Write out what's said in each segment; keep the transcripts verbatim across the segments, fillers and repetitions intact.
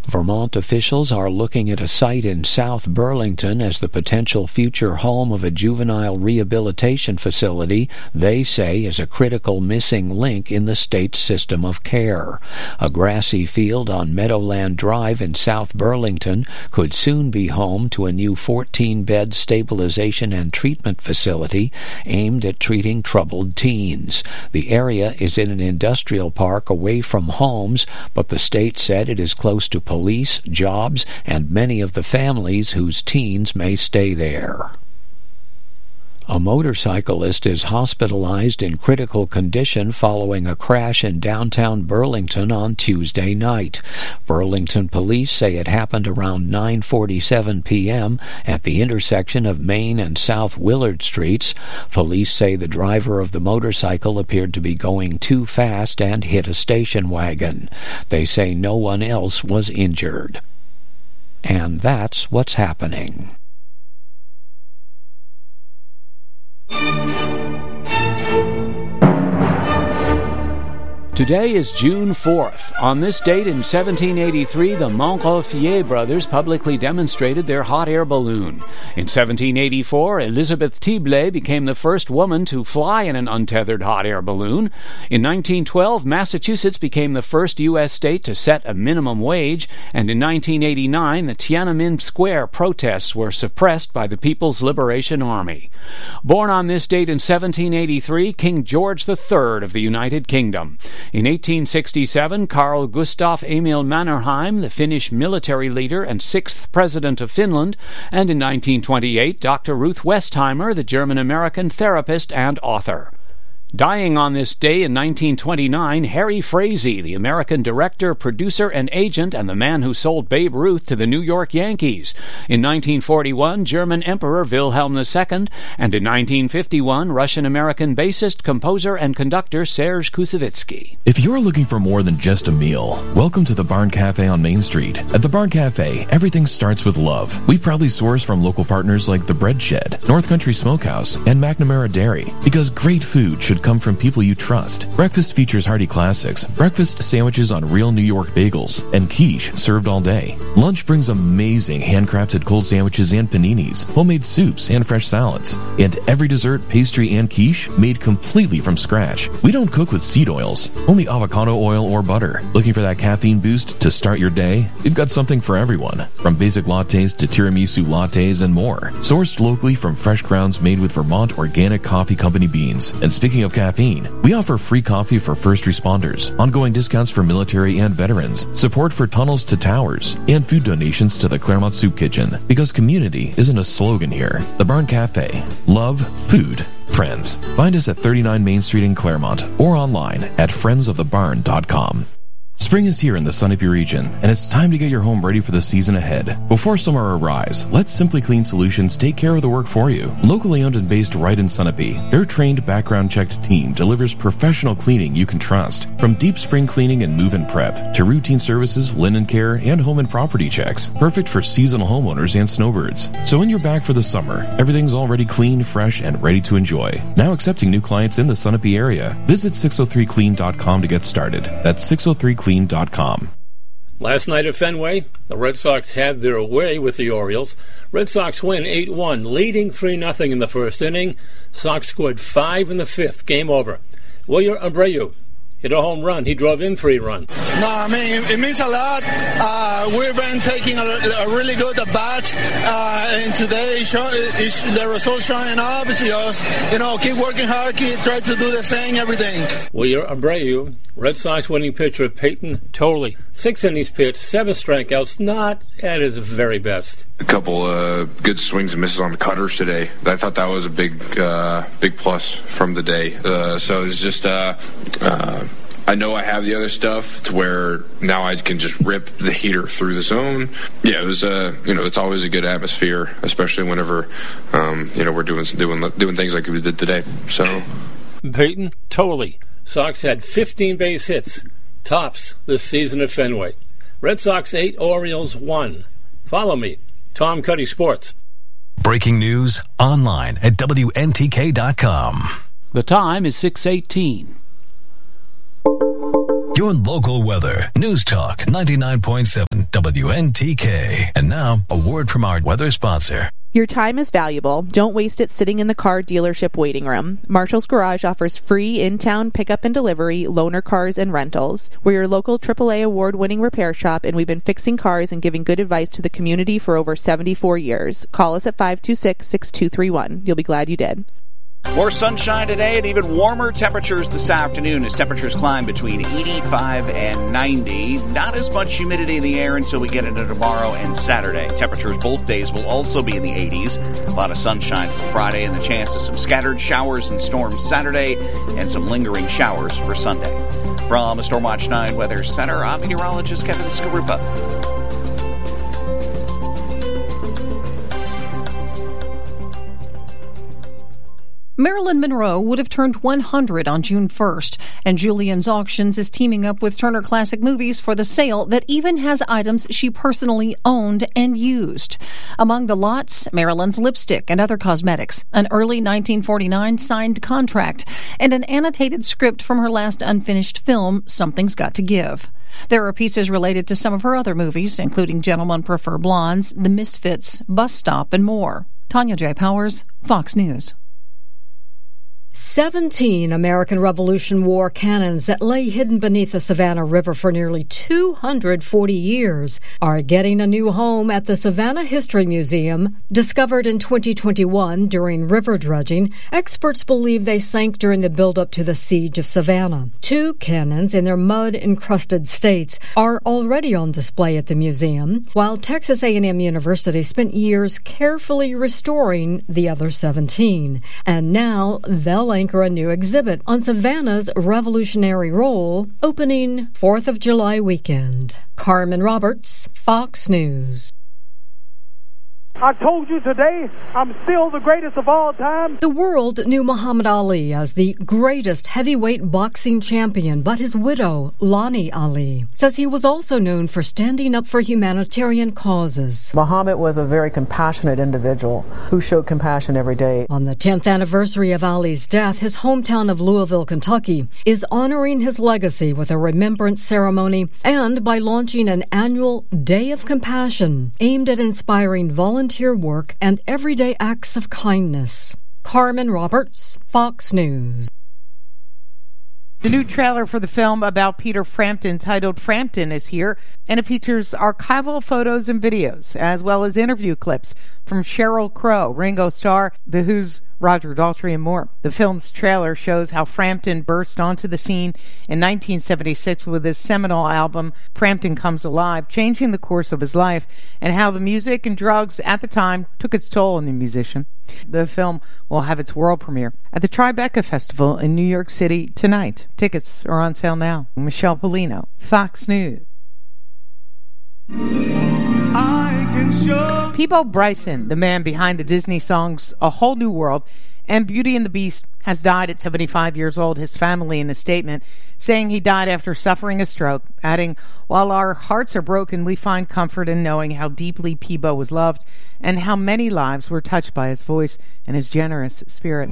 Vermont officials are looking at a site in South Burlington as the potential future home of a juvenile rehabilitation facility they say is a critical missing link in the state's system of care. A grassy field on Meadowland Drive in South Burlington could soon be home to a new fourteen-bed stabilization and treatment facility aimed at treating troubled teens. The area is in an industrial park away from homes, but the state said it is close to police, jobs, and many of the families whose teens may stay there. A motorcyclist is hospitalized in critical condition following a crash in downtown Burlington on Tuesday night. Burlington police say it happened around nine forty-seven p.m. at the intersection of Main and South Willard Streets. Police say the driver of the motorcycle appeared to be going too fast and hit a station wagon. They say no one else was injured. And that's what's happening. Today is June fourth. On this date in seventeen eighty-three, the Montgolfier brothers publicly demonstrated their hot air balloon. In seventeen eighty-four, Elizabeth Tiblet became the first woman to fly in an untethered hot air balloon. In nineteen twelve, Massachusetts became the first U S state to set a minimum wage, and in nineteen eighty-nine, the Tiananmen Square protests were suppressed by the People's Liberation Army. Born on this date in seventeen eighty-three, King George the Third of the United Kingdom. In eighteen sixty-seven, Carl Gustaf Emil Mannerheim, the Finnish military leader and sixth president of Finland, and in nineteen twenty-eight, Doctor Ruth Westheimer, the German-American therapist and author. Dying on this day in nineteen twenty-nine, Harry Frazee, the American director, producer, and agent, and the man who sold Babe Ruth to the New York Yankees. In nineteen forty-one, German Emperor Wilhelm the Second, and in nineteen fifty-one, Russian-American bassist, composer, and conductor Serge Koussevitzky. If you're looking for more than just a meal, welcome to the Barn Cafe on Main Street. At the Barn Cafe, everything starts with love. We proudly source from local partners like The Bread Shed, North Country Smokehouse, and McNamara Dairy, because great food should come from people you trust. Breakfast features hearty classics, breakfast sandwiches on real New York bagels, and quiche served all day. Lunch brings amazing handcrafted cold sandwiches and paninis, homemade soups and fresh salads, and every dessert, pastry, and quiche made completely from scratch. We don't cook with seed oils, only avocado oil or butter. Looking for that caffeine boost to start your day? We've got something for everyone, from basic lattes to tiramisu lattes and more. Sourced locally from fresh grounds made with Vermont Organic Coffee Company beans. And speaking of caffeine, we offer free coffee for first responders, ongoing discounts for military and veterans, support for tunnels to towers, and food donations to the Claremont Soup Kitchen. Because community isn't a slogan here. The Barn Cafe. Love, food, friends. Find us at thirty-nine Main Street in Claremont or online at friends of the barn dot com. Spring is here in the Sunapee region, and it's time to get your home ready for the season ahead. Before summer arrives, let Simply Clean Solutions take care of the work for you. Locally owned and based right in Sunapee, their trained, background-checked team delivers professional cleaning you can trust. From deep spring cleaning and move-in prep, to routine services, linen care, and home and property checks. Perfect for seasonal homeowners and snowbirds. So when you're back for the summer, everything's already clean, fresh, and ready to enjoy. Now accepting new clients in the Sunapee area. Visit six oh three clean dot com to get started. That's six oh three clean dot com. Last night at Fenway, the Red Sox had their way with the Orioles. Red Sox win eight one, leading three nothing in the first inning. Sox scored five in the fifth. Game over. Wilyer Abreu hit a home run. He drove in three runs. No, I mean, it, it means a lot. Uh, we've been taking a, a really good at-bats, uh, and today show, it, the results showing up. Just, you know, keep working hard, keep, try to do the same, everything. Wilyer Abreu, Red Sox winning pitcher Peyton Toley. Six innings pitched, seven strikeouts, not at his very best. A couple uh, good swings and misses on the cutters today. I thought that was a big, uh, big plus from the day. Uh, so it's just, uh, uh, I know I have the other stuff to where now I can just rip the heater through the zone. Yeah, it was, uh, you know, it's always a good atmosphere, especially whenever, um, you know, we're doing doing doing things like we did today. So, Peyton Toley. Sox had fifteen base hits, tops this season at Fenway. Red Sox eight, Orioles one. Follow me, Tom Cuddy Sports. Breaking news online at W N T K dot com. The time is six eighteen. your local weather. News Talk ninety-nine point seven W N T K. And now, a word from our weather sponsor. Your time is valuable. Don't waste it sitting in the car dealership waiting room. Marshall's Garage offers free in-town pickup and delivery, loaner cars, and rentals. We're your local triple A award-winning repair shop, and we've been fixing cars and giving good advice to the community for over seventy-four years. Call us at five two six, six two three one. You'll be glad you did. More sunshine today and even warmer temperatures this afternoon as temperatures climb between eighty-five and ninety. Not as much humidity in the air until we get into tomorrow and Saturday. Temperatures both days will also be in the eighties. A lot of sunshine for Friday and the chance of some scattered showers and storms Saturday and some lingering showers for Sunday. From a Stormwatch nine Weather Center, I'm meteorologist Kevin Skarupa. Marilyn Monroe would have turned one hundred on June first, and Julian's Auctions is teaming up with Turner Classic Movies for the sale that even has items she personally owned and used. Among the lots, Marilyn's lipstick and other cosmetics, an early nineteen forty-nine signed contract, and an annotated script from her last unfinished film, Something's Got to Give. There are pieces related to some of her other movies, including Gentlemen Prefer Blondes, The Misfits, Bus Stop, and more. Tanya J. Powers, Fox News. Seventeen American Revolution War cannons that lay hidden beneath the Savannah River for nearly two hundred forty years are getting a new home at the Savannah History Museum. Discovered in twenty twenty-one during river dredging, experts believe they sank during the buildup to the Siege of Savannah. Two cannons in their mud-encrusted states are already on display at the museum, while Texas A and M University spent years carefully restoring the other seventeen. And now they'll anchor a new exhibit on Savannah's revolutionary role, opening fourth of July weekend. Carmen Roberts, Fox News. I told you today, I'm still the greatest of all time. The world knew Muhammad Ali as the greatest heavyweight boxing champion, but his widow, Lonnie Ali, says he was also known for standing up for humanitarian causes. Muhammad was a very compassionate individual who showed compassion every day. On the tenth anniversary of Ali's death, his hometown of Louisville, Kentucky, is honoring his legacy with a remembrance ceremony and by launching an annual Day of Compassion aimed at inspiring volunteers volunteer work and everyday acts of kindness. Carmen Roberts, Fox News. The new trailer for the film about Peter Frampton, titled Frampton, is here, and it features archival photos and videos, as well as interview clips from Sheryl Crow, Ringo Starr, The Who's Roger Daltrey, and more. The film's trailer shows how Frampton burst onto the scene in nineteen seventy-six with his seminal album, Frampton Comes Alive, changing the course of his life, and how the music and drugs at the time took its toll on the musician. The film will have its world premiere at the Tribeca Festival in New York City tonight. Tickets are on sale now. Michelle Polino, Fox News. I can show. Peabo Bryson, the man behind the Disney songs A Whole New World and Beauty and the Beast, has died at seventy-five years old, his family in a statement saying he died after suffering a stroke, adding, "While our hearts are broken, we find comfort in knowing how deeply Peabo was loved and how many lives were touched by his voice and his generous spirit."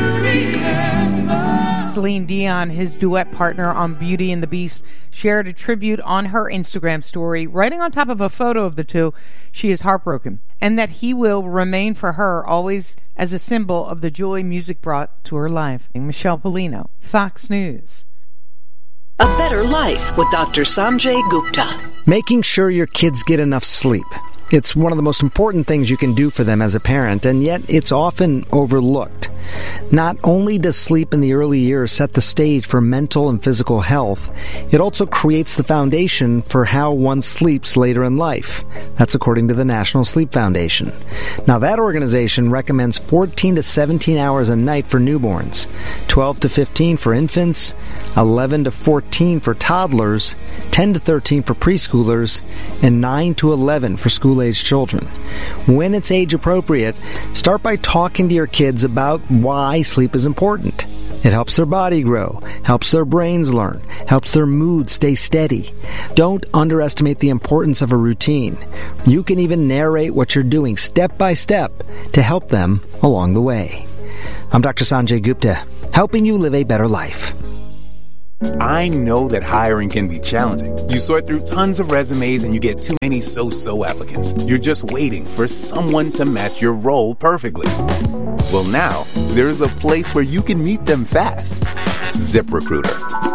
Celine Dion, his duet partner on Beauty and the Beast, shared a tribute on her Instagram story, writing on top of a photo of the two, she is heartbroken, and that he will remain for her always as a symbol of the joy music brought to her life. Michelle Polino, Fox News. A Better Life with Doctor Sanjay Gupta. Making sure your kids get enough sleep. It's one of the most important things you can do for them as a parent, and yet it's often overlooked. Not only does sleep in the early years set the stage for mental and physical health, it also creates the foundation for how one sleeps later in life. That's according to the National Sleep Foundation. Now, that organization recommends fourteen to seventeen hours a night for newborns, twelve to fifteen for infants, eleven to fourteen for toddlers, ten to thirteen for preschoolers, and nine to eleven for school-aged children. When it's age appropriate, start by talking to your kids about why sleep is important. It helps their body grow, helps their brains learn, helps their mood stay steady. Don't underestimate the importance of a routine. You can even narrate what you're doing step by step to help them along the way. I'm Doctor Sanjay Gupta, helping you live a better life. I know that hiring can be challenging. You sort through tons of resumes and you get too many so-so applicants. You're just waiting for someone to match your role perfectly. Well, now, there's a place where you can meet them fast. ZipRecruiter.